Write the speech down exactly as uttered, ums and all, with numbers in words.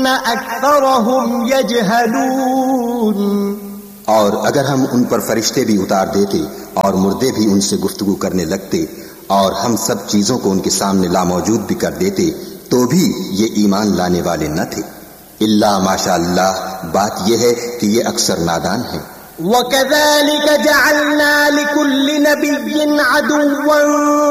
अक्सरहुम यजहलून। और अगर हम उन पर फरिश्ते भी उतार देते और मुर्दे भी उनसे गुफ्तगू करने लगते और हम सब चीजों को उनके सामने लामौजूद भी कर देते तो भी ये ईमान लाने वाले न थे। इल्ला माशा अल्लाह, बात यह है कि ये अक्सर नादान हैं। वकज़ालिक जअलना लिकुल्लि नबिय्यिन अदुव्वन